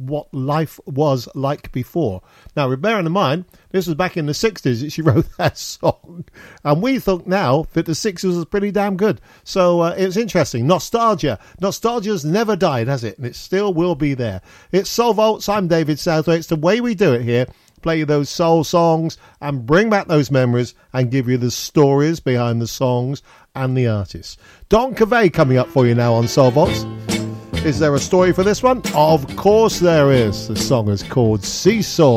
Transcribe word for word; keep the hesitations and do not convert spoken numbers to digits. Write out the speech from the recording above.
what life was like before. Now, bearing in mind, this was back in the sixties that she wrote that song, and we thought now that the sixties was pretty damn good. So uh, it's interesting. Nostalgia. Nostalgia's never died, has it? And it still will be there. It's Soul Vaults. I'm David Southway. It's the way we do it here. Play those soul songs and bring back those memories and give you the stories behind the songs and the artists. Don Cavey coming up for you now on Soul Vaults. Is there a story for this one? Of course there is. The song is called Seesaw.